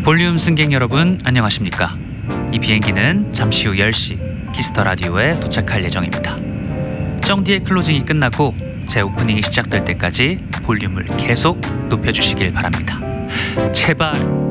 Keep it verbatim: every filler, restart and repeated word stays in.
볼륨 승객 여러분 안녕하십니까? 이 비행기는 잠시 후 열 시 키스터 라디오에 도착할 예정입니다. 정디의 클로징이 끝나고 제 오프닝이 시작될 때까지 볼륨을 계속 높여주시길 바랍니다. 제발